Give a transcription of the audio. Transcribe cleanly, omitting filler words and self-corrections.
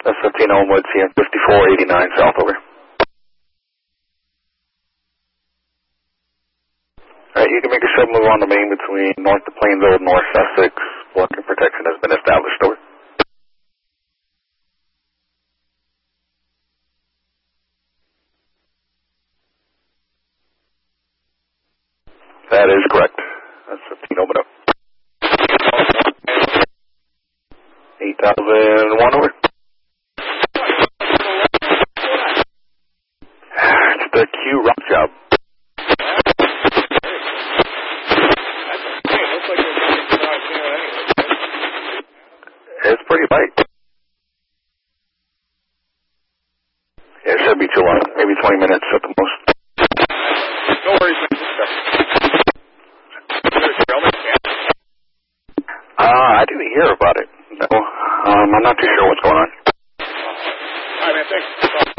That's 15 Elmwood, CM 5489 South, over. Alright, you can make a sub move on the main between North to Plainville and North Sussex. Blocking protection has been established, over. That is correct. That's 15 Elmwood up. 8001, over. It's the Q rock job. It's pretty light. Yeah, it should be too long. Maybe 20 minutes at the most. No worries. I didn't hear about it. No. I'm not too sure what's going on. All right, man. Thanks.